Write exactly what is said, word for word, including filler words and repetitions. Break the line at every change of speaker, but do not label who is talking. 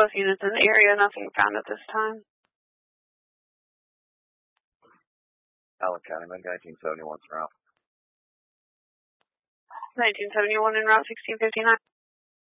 both units in the area, nothing found at this time.
Allen County, nineteen seventy-one route.
nineteen seventy-one en route sixteen fifty-nine.